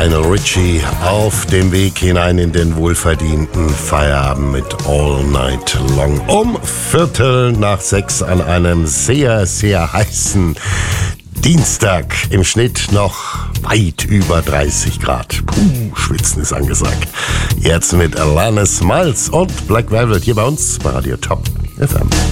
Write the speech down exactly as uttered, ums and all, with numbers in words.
Lionel Richie auf dem Weg hinein in den wohlverdienten Feierabend mit All Night Long. Um Viertel nach sechs an einem sehr, sehr heißen Dienstag. Im Schnitt noch weit über dreißig Grad. Puh, schwitzen ist angesagt. Jetzt mit Alanis Miles und Black Velvet hier bei uns bei Radio Top F M.